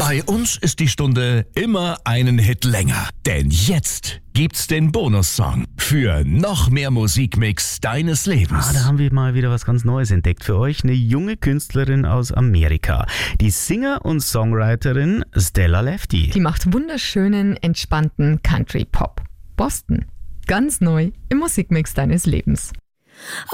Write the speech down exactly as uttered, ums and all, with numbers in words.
Bei uns ist die Stunde immer einen Hit länger. Denn jetzt gibt's den Bonussong für noch mehr Musikmix deines Lebens. Ah, da haben wir mal wieder was ganz Neues entdeckt für euch. Eine junge Künstlerin aus Amerika. Die Singer- und Songwriterin Stella Lefty. Die macht wunderschönen, entspannten Country-Pop. Boston. Ganz neu im Musikmix deines Lebens.